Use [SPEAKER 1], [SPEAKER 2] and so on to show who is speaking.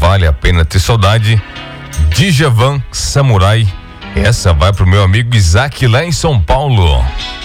[SPEAKER 1] Vale a Pena Ter Saudade, Djavan, Samurai. Essa vai pro meu amigo Isaac lá em São Paulo.